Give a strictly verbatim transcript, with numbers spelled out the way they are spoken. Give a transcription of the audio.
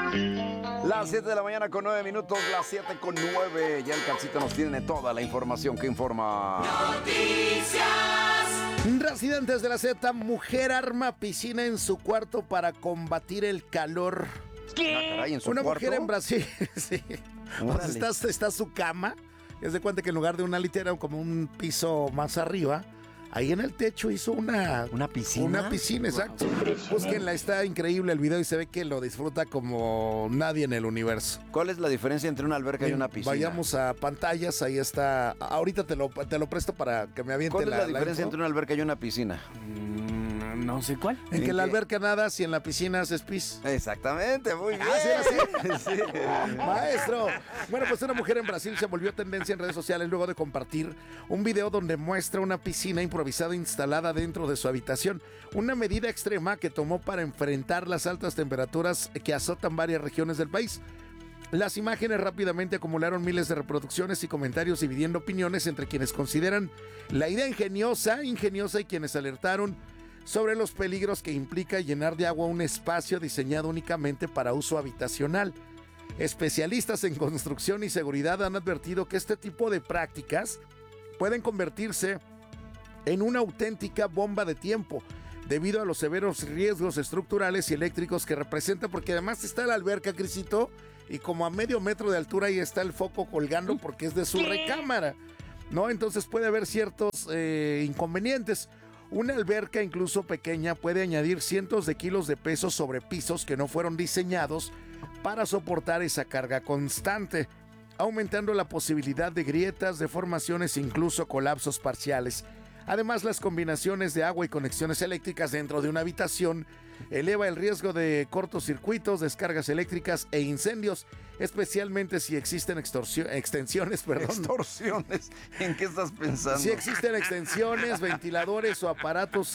Las siete de la mañana con nueve minutos, las siete con nueve. Ya el Calcito nos tiene toda la información que informa. Noticias. Residentes de la Z, mujer arma piscina en su cuarto para combatir el calor. ¿Qué? Ah, caray, ¿en su Una cuarto? mujer en Brasil, sí. Pues está, está su cama. Es de cuenta que en lugar de una litera, como un piso más arriba, ahí en el techo hizo una... ¿Una piscina? Una piscina, exacto. Búsquenla, está increíble el video y se ve que lo disfruta como nadie en el universo. ¿Cuál es la diferencia entre una alberca y una piscina? Vayamos a pantallas, ahí está. Ahorita te lo, te lo presto para que me aviente ¿Cuál es la la diferencia la entre una alberca y una piscina? Mm, no sé cuál. En que ¿En la qué? alberca nadas y en la piscina haces pis. Exactamente, muy bien. Ah, ¿sí era así? Sí. Maestro. Bueno, pues una mujer en Brasil se volvió tendencia en redes sociales luego de compartir un video donde muestra una piscina improvisada instalada dentro de su habitación. Una medida extrema que tomó para enfrentar las altas temperaturas que azotan varias regiones del país. Las imágenes rápidamente acumularon miles de reproducciones y comentarios dividiendo opiniones entre quienes consideran la idea ingeniosa, ingeniosa y quienes alertaron sobre los peligros que implica llenar de agua un espacio diseñado únicamente para uso habitacional. Especialistas en construcción y seguridad han advertido que este tipo de prácticas pueden convertirse en una auténtica bomba de tiempo debido a los severos riesgos estructurales y eléctricos que representa, porque además está la alberca, Crisito, y como a medio metro de altura ahí está el foco colgando porque es de su recámara, ¿no? Entonces puede haber ciertos eh, inconvenientes. Una alberca incluso pequeña puede añadir cientos de kilos de peso sobre pisos que no fueron diseñados para soportar esa carga constante, aumentando la posibilidad de grietas, deformaciones e incluso colapsos parciales. Además, las combinaciones de agua y conexiones eléctricas dentro de una habitación eleva el riesgo de cortocircuitos, descargas eléctricas e incendios, especialmente si existen extorsio- extensiones, perdón. Extorsiones. ¿En qué estás pensando? Si existen extensiones, ventiladores o aparatos